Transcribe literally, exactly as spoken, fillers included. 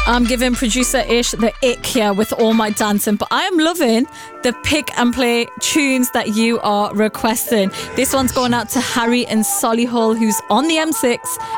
I'm giving producer Ish the ick here with all my dancing, but I am loving the pick and play tunes that you are requesting. This one's going out to Harry in Solihull, who's on the M six